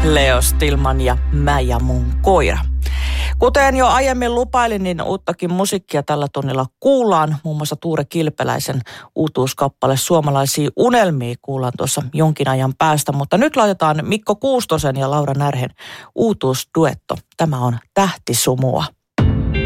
Leo Stillman ja Mä ja mun koira. Kuten jo aiemmin lupailin, niin uuttakin musiikkia tällä tunnilla kuullaan. Muun muassa Tuure Kilpeläisen uutuuskappale Suomalaisia unelmia kuullaan tuossa jonkin ajan päästä. Mutta nyt laitetaan Mikko Kuustosen ja Laura Närhen uutuusduetto. Tämä on Tähtisumua.